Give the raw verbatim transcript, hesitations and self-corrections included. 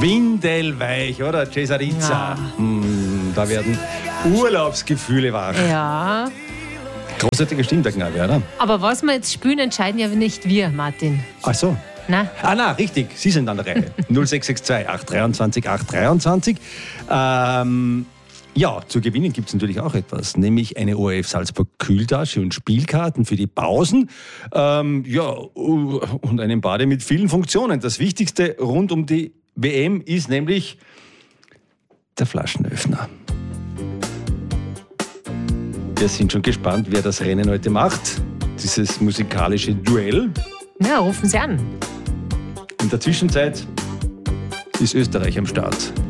Windelweich, oder? Cesarizza. Ja. Hm, da werden Urlaubsgefühle wach. Ja. Großartiger Stimmt, der Knabe, oder? Aber was wir jetzt spielen, entscheiden ja nicht wir, Martin. Ach so. Na? Ah, na, richtig. Sie sind an der Reihe. null sechs sechs zwei acht drei zwei acht drei. Ähm, ja, zu gewinnen gibt es natürlich auch etwas, nämlich eine O R F Salzburg Kühltasche und Spielkarten für die Pausen. Ähm, ja, und einen Bade mit vielen Funktionen. Das Wichtigste rund um die W M ist nämlich der Flaschenöffner. Wir sind schon gespannt, wer das Rennen heute macht. Dieses musikalische Duell. Ja, rufen Sie an. In der Zwischenzeit ist Österreich am Start.